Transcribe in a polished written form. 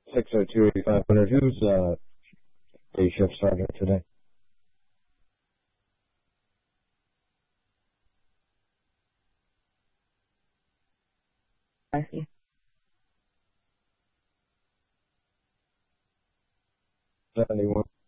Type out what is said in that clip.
602-8500. Who's day shift sergeant today? I see. Anyone?